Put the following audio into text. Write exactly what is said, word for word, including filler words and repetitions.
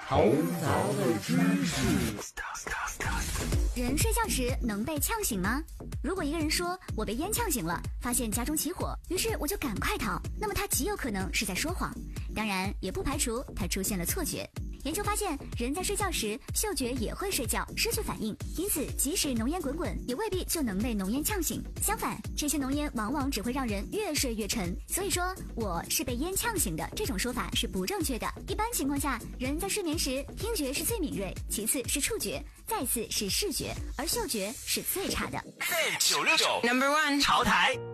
头脑的知识。 人睡觉时能被呛醒吗？如果一个人说我被烟呛醒了，发现家中起火，于是我就赶快逃，那么他极有可能是在说谎，当然也不排除他出现了错觉。研究发现，人在睡觉时嗅觉也会睡觉，失去反应，因此即使浓烟滚滚，也未必就能被浓烟呛醒。相反，这些浓烟往往只会让人越睡越沉。所以说我是被烟呛醒的这种说法是不正确的。一般情况下，人在睡眠时，听觉是最敏锐，其次是触觉，再次是视觉，而嗅觉是最差的。 九六九 Number One 潮台。